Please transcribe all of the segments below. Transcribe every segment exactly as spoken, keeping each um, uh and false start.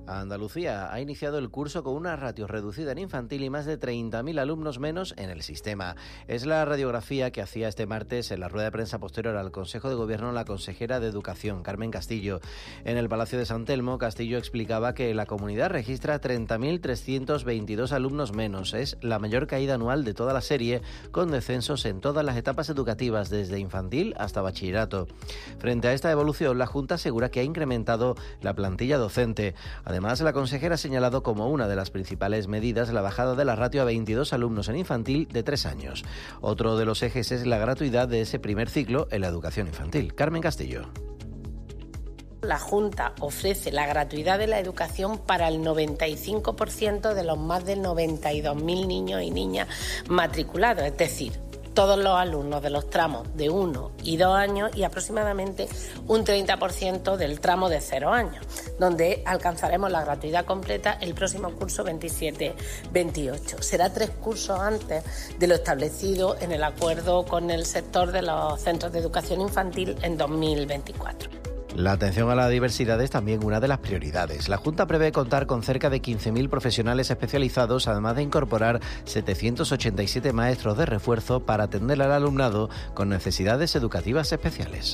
Andalucía ha iniciado el curso con una ratio reducida en infantil y más de treinta mil alumnos menos en el sistema. Es la radiografía que hacía este martes en la rueda de prensa posterior al Consejo de Gobierno la consejera de Educación, Carmen Castillo. En el Palacio de San Telmo, Castillo explicaba que la comunidad registra treinta mil trescientos veintidós alumnos menos. Es la mayor caída anual de toda la serie, con descensos en todas las etapas educativas, desde infantil hasta bachillerato. Frente a esta evolución, la Junta asegura que ha incrementado la plantilla docente. Además, la consejera ha señalado como una de las principales medidas la bajada de la ratio a veintidós alumnos en infantil de tres años. Otro de los ejes es la gratuidad de ese primer ciclo en la educación infantil. Carmen Castillo. La Junta ofrece la gratuidad de la educación para el noventa y cinco por ciento de los más de noventa y dos mil niños y niñas matriculados, es decir, todos los alumnos de los tramos de uno y dos años y aproximadamente un treinta por ciento del tramo de cero años, donde alcanzaremos la gratuidad completa el próximo curso veintisiete veintiocho. Será tres cursos antes de lo establecido en el acuerdo con el sector de los centros de educación infantil en dos mil veinticuatro. La atención a la diversidad es también una de las prioridades. La Junta prevé contar con cerca de quince mil profesionales especializados, además de incorporar setecientos ochenta y siete maestros de refuerzo para atender al alumnado con necesidades educativas especiales.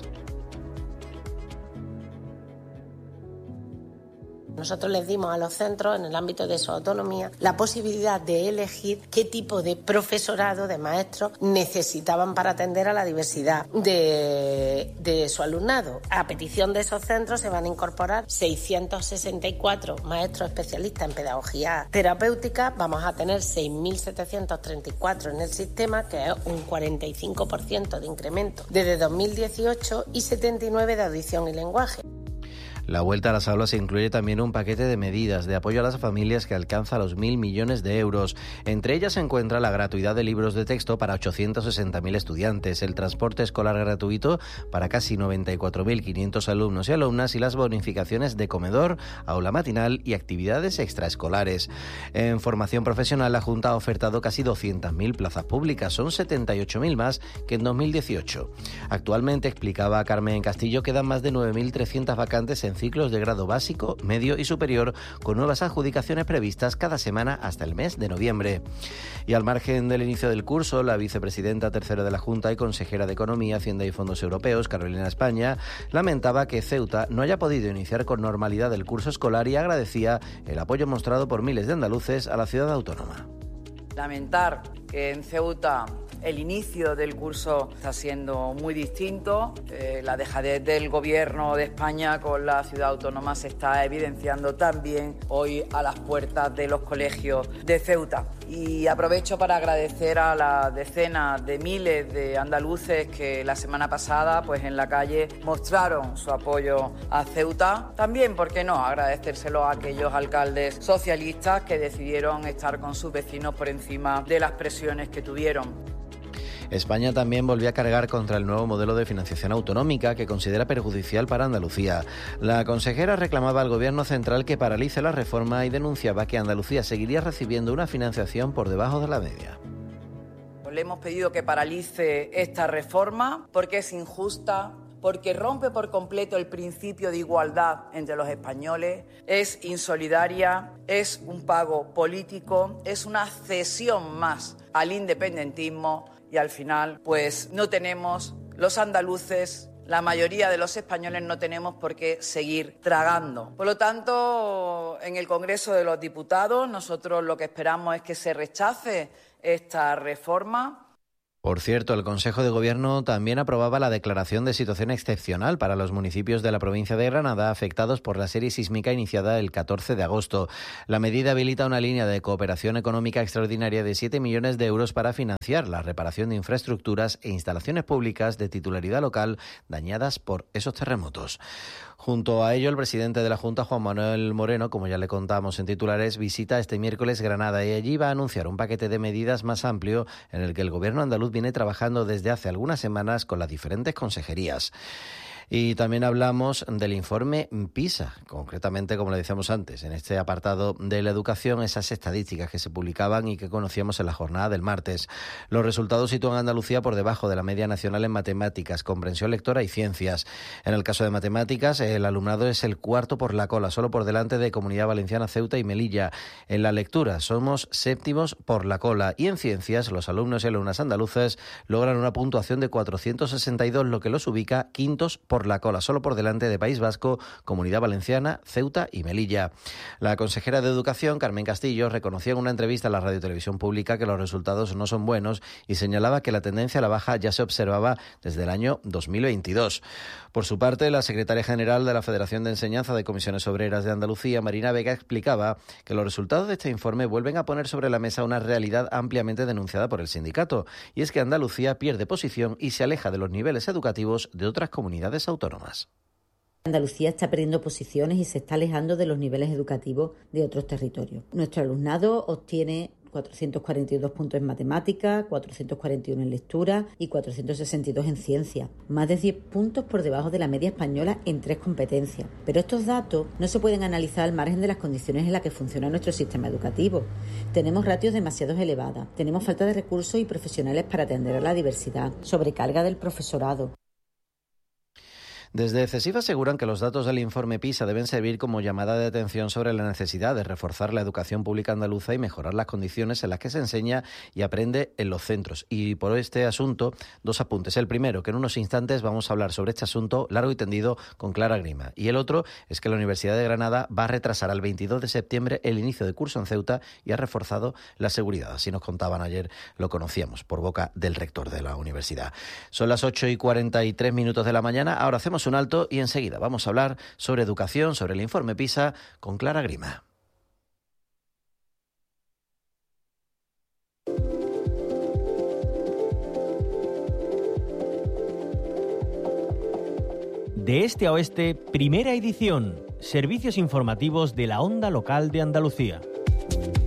Nosotros les dimos a los centros, en el ámbito de su autonomía, la posibilidad de elegir qué tipo de profesorado, de maestros, necesitaban para atender a la diversidad de, de su alumnado. A petición de esos centros se van a incorporar seiscientos sesenta y cuatro maestros especialistas en pedagogía terapéutica. Vamos a tener seis mil setecientos treinta y cuatro en el sistema, que es un cuarenta y cinco por ciento de incremento desde dos mil dieciocho, y setenta y nueve de audición y lenguaje. La vuelta a las aulas incluye también un paquete de medidas de apoyo a las familias que alcanza los mil millones de euros. Entre ellas se encuentra la gratuidad de libros de texto para ochocientos sesenta mil estudiantes, el transporte escolar gratuito para casi noventa y cuatro mil quinientos alumnos y alumnas y las bonificaciones de comedor, aula matinal y actividades extraescolares. En formación profesional, la Junta ha ofertado casi doscientas mil plazas públicas, son setenta y ocho mil más que en dos mil dieciocho. Actualmente, explicaba Carmen Castillo, quedan más de nueve mil trescientas vacantes en ciclos de grado básico, medio y superior, con nuevas adjudicaciones previstas cada semana hasta el mes de noviembre. Y al margen del inicio del curso, la vicepresidenta tercera de la Junta y consejera de Economía, Hacienda y Fondos Europeos, Carolina España, lamentaba que Ceuta no haya podido iniciar con normalidad el curso escolar y agradecía el apoyo mostrado por miles de andaluces a la ciudad autónoma. Lamentar que en Ceuta el inicio del curso está siendo muy distinto. Eh, la dejadez del Gobierno de España con la ciudad autónoma se está evidenciando también hoy a las puertas de los colegios de Ceuta. Y aprovecho para agradecer a las decenas de miles de andaluces que la semana pasada, pues en la calle, mostraron su apoyo a Ceuta. También, ¿por qué no?, agradecérselo a aquellos alcaldes socialistas que decidieron estar con sus vecinos por encima de las presiones que tuvieron. España también volvió a cargar contra el nuevo modelo de financiación autonómica que considera perjudicial para Andalucía. La consejera reclamaba al Gobierno central que paralice la reforma y denunciaba que Andalucía seguiría recibiendo una financiación por debajo de la media. Le hemos pedido que paralice esta reforma porque es injusta, porque rompe por completo el principio de igualdad entre los españoles, es insolidaria, es un pago político, es una cesión más al independentismo y al final pues no tenemos los andaluces, la mayoría de los españoles no tenemos por qué seguir tragando. Por lo tanto, en el Congreso de los Diputados nosotros lo que esperamos es que se rechace esta reforma. Por cierto, el Consejo de Gobierno también aprobaba la declaración de situación excepcional para los municipios de la provincia de Granada afectados por la serie sísmica iniciada el catorce de agosto. La medida habilita una línea de cooperación económica extraordinaria de siete millones de euros para financiar la reparación de infraestructuras e instalaciones públicas de titularidad local dañadas por esos terremotos. Junto a ello, el presidente de la Junta, Juan Manuel Moreno, como ya le contamos en titulares, visita este miércoles Granada y allí va a anunciar un paquete de medidas más amplio en el que el Gobierno andaluz viene trabajando desde hace algunas semanas con las diferentes consejerías. Y también hablamos del informe PISA, concretamente, como le decíamos antes, en este apartado de la educación, esas estadísticas que se publicaban y que conocíamos en la jornada del martes. Los resultados sitúan a Andalucía por debajo de la media nacional en matemáticas, comprensión lectora y ciencias. En el caso de matemáticas, el alumnado es el cuarto por la cola, solo por delante de Comunidad Valenciana, Ceuta y Melilla. En la lectura somos séptimos por la cola y en ciencias los alumnos y alumnas andaluces logran una puntuación de cuatrocientos sesenta y dos, lo que los ubica quintos por la cola, solo por delante de País Vasco, Comunidad Valenciana, Ceuta y Melilla. La consejera de Educación, Carmen Castillo, reconocía en una entrevista a la Radio Televisión Pública que los resultados no son buenos y señalaba que la tendencia a la baja ya se observaba desde el año dos mil veintidós. Por su parte, la secretaria general de la Federación de Enseñanza de Comisiones Obreras de Andalucía, Marina Vega, explicaba que los resultados de este informe vuelven a poner sobre la mesa una realidad ampliamente denunciada por el sindicato, y es que Andalucía pierde posición y se aleja de los niveles educativos de otras comunidades autónomas. Andalucía está perdiendo posiciones y se está alejando de los niveles educativos de otros territorios. Nuestro alumnado obtiene cuatrocientos cuarenta y dos puntos en matemáticas, cuatrocientos cuarenta y uno en lectura y cuatrocientos sesenta y dos en ciencia, más de diez puntos por debajo de la media española en tres competencias. Pero estos datos no se pueden analizar al margen de las condiciones en las que funciona nuestro sistema educativo. Tenemos ratios demasiado elevadas, tenemos falta de recursos y profesionales para atender a la diversidad, sobrecarga del profesorado. Desde CESIF aseguran que los datos del informe PISA deben servir como llamada de atención sobre la necesidad de reforzar la educación pública andaluza y mejorar las condiciones en las que se enseña y aprende en los centros. Y por este asunto, dos apuntes. El primero, que en unos instantes vamos a hablar sobre este asunto largo y tendido con Clara Grima. Y el otro es que la Universidad de Granada va a retrasar al veintidós de septiembre el inicio de curso en Ceuta y ha reforzado la seguridad. Así nos contaban ayer, lo conocíamos por boca del rector de la universidad. Son las ocho y cuarenta y tres minutos de la mañana. Ahora hacemos un alto y enseguida vamos a hablar sobre educación, sobre el informe PISA con Clara Grima. De este a oeste, primera edición. Servicios informativos de la onda local de Andalucía.